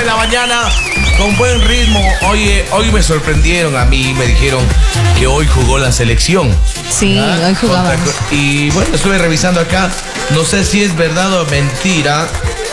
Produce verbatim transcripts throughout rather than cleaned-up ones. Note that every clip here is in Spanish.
en la mañana con buen ritmo. Oye, hoy me sorprendieron a mí, me dijeron que hoy jugó la selección. Sí, ¿Ah? hoy jugaba. Y bueno, estuve revisando acá, no sé si es verdad o mentira.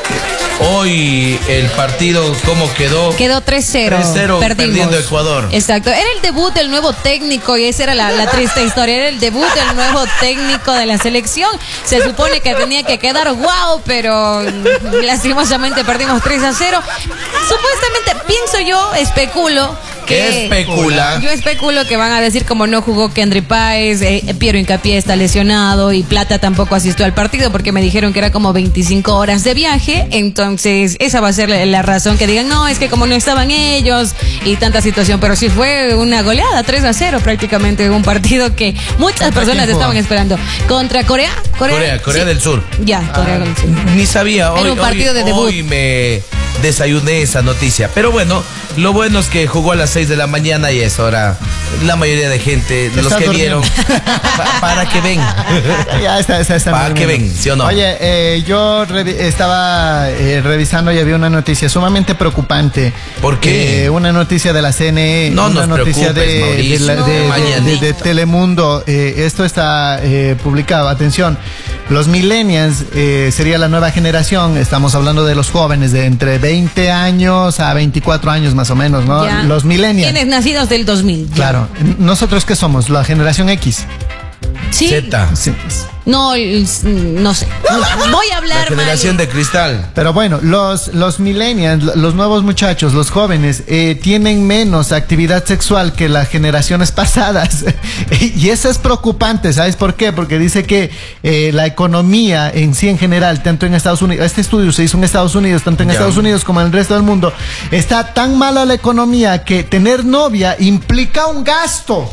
Hoy el partido, ¿cómo quedó? Quedó tres cero. tres cero perdiendo Ecuador. Exacto. Era el debut del nuevo técnico y esa era la, la triste historia. Era el debut del nuevo técnico de la selección. Se supone que tenía que quedar wow, pero lastimosamente perdimos tres a cero. Supuestamente, pienso yo, especulo. ¿Qué especula? Yo especulo que van a decir como no jugó Kendry Páez, eh, Piero Hincapié está lesionado y Plata tampoco asistió al partido porque me dijeron que era como veinticinco horas de viaje. Entonces esa va a ser la, la razón que digan, no, es que como no estaban ellos y tanta situación. Pero sí fue una goleada, tres a cero prácticamente, un partido que muchas personas estaban esperando. ¿Contra Corea? Corea, Corea, Corea sí. del Sur. Ya, Corea ah, del Sur. Ni sabía, hoy, era un partido hoy, de debut. Hoy me desayuné esa noticia. Pero bueno, lo bueno es que jugó a las seis de la mañana y es hora. La mayoría de gente, de los que durmiendo. vieron, pa, para que ven. Ya está, está, está para que ven, ¿sí o no? Oye, eh, yo revi estaba eh, revisando y había una noticia sumamente preocupante. ¿Por qué? Eh, una noticia de la C N E, no una nos noticia de, de, la, no, de, de, de, de Telemundo. Eh, esto está eh, publicado. Atención, los millennials eh, sería la nueva generación. Estamos hablando de los jóvenes de entre veinte años a veinticuatro años más o menos, ¿no? Ya. Los millennials. ¿Quiénes nacidos del dos mil? Claro. ¿Nosotros qué somos? ¿La generación X? Sí. Z. Sí. No, no sé. Voy a hablar. La generación mal. de cristal. Pero bueno, los, los millennials, los nuevos muchachos, los jóvenes, eh, tienen menos actividad sexual que las generaciones pasadas. Y eso es preocupante, ¿sabes por qué? Porque dice que eh, la economía en sí en general, tanto en Estados Unidos, este estudio se hizo en Estados Unidos, tanto en ya. Estados Unidos como en el resto del mundo, está tan mala la economía que tener novia implica un gasto.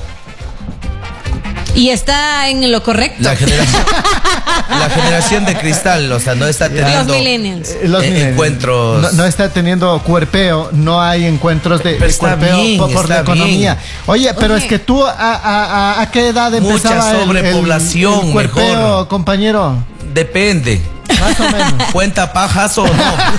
Y está en lo correcto. La generación, la generación de cristal, o sea, no está teniendo los millennials. Eh, los millennials. encuentros. No, no está teniendo cuerpeo, no hay encuentros de, de cuerpeo bien, por, por la economía. Bien. Oye, pero Oye. es que tú, a, a, a, ¿a qué edad empezaba Mucha sobrepoblación, el, el, el cuerpeo, mejor. compañero? Depende. Más o menos. ¿Cuenta pajas o no?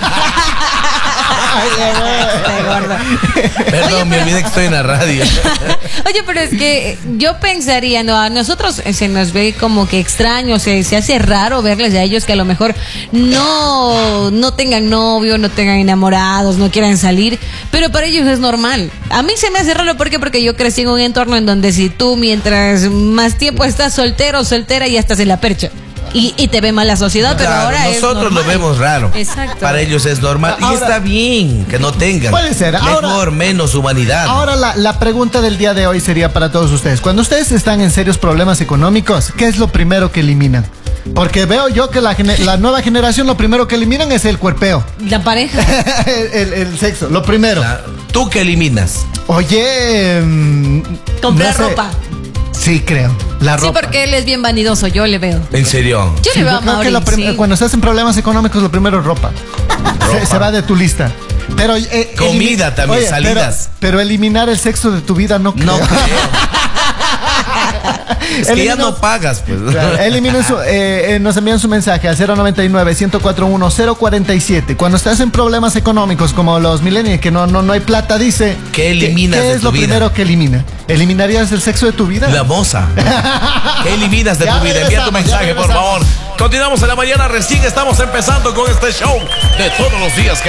Perdón, Oye, me olvidé que estoy en la radio. Oye, pero es que yo pensaría, no, a nosotros se nos ve como que extraño, se, se hace raro verles a ellos que a lo mejor no, no tengan novio, no tengan enamorados, no quieran salir, pero para ellos es normal. A mí se me hace raro, ¿por qué? Porque yo crecí en un entorno en donde si tú mientras más tiempo estás soltero o soltera ya estás en la percha. Y, y te ve mal la sociedad, pero claro, ahora es nosotros lo vemos raro. Exacto. Para ellos es normal. Ahora, y está bien que no tengan. Puede ser. Mejor, ahora, menos humanidad. Ahora la, la pregunta del día de hoy sería para todos ustedes. Cuando ustedes están en serios problemas económicos, ¿qué es lo primero que eliminan? Porque veo yo que la, la nueva generación lo primero que eliminan es el cuerpeo. La pareja. el, el, el sexo, lo primero. La, ¿Tú qué eliminas? Oye... Mmm, comprar no sé. ropa. Sí, creo. La sí, ropa. porque él es bien vanidoso, yo le veo. ¿En serio? Yo sí, le veo yo a creo Mauri, que lo sí. Cuando estás en problemas económicos, lo primero es ropa. ropa. Se, se va de tu lista. Pero eh, comida también, oye, salidas. Pero, pero eliminar el sexo de tu vida no creo. No creo. Es que Elimino, ya no pagas, pues. Claro, eliminen su, eh, eh, nos envían su mensaje al cero noventa y nueve, ciento cuatro uno, cero cuarenta y siete. Cuando estás en problemas económicos como los millennials, que no, no, no hay plata, dice... ¿Qué eliminas ¿Qué, qué de es tu lo vida? primero que elimina? ¿Eliminarías el sexo de tu vida? La moza. ¿Qué eliminas de tu vida? Envía tu mensaje, por favor. Continuamos en la mañana, recién estamos empezando con este show de todos los días.